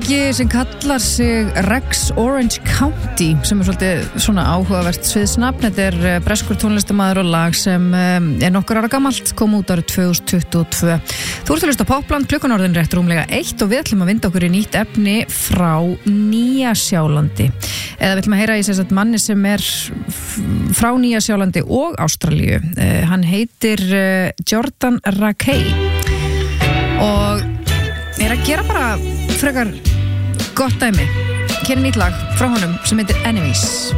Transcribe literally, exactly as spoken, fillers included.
fyrirtæki sem kallar sig Rex Orange County sem er svolítið svona áhugavert sviðsnafn. Þetta er breskur tónlistarmaður og lag sem er nokkur ára gamalt, kom út árið tvö þúsund tuttugu og tvö. Þú ert að hlusta á Popland, klukkan orðin rétt rúmlega eitt og við ætlum að vinda okkur í nýtt efni frá Nýja-Sjálandi. Eða við ætlum að heyra í þess að manni sem er frá Nýja-Sjálandi og Ástralíu. Uh, hann heitir uh, Jordan Rakei og er að gera bara frekar gott dæmi. Hér er nýtt lag frá honum sem heitir Enemies.